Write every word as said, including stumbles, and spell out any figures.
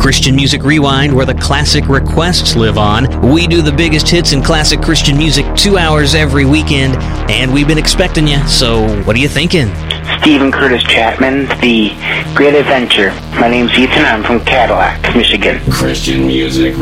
Christian Music Rewind, where the classic requests live on. We do the biggest hits in classic Christian music two hours every weekend, and we've been expecting you, so what are you thinking? Stephen Curtis Chapman, The Great Adventure. My name's Ethan. I'm from Cadillac, Michigan. Christian Music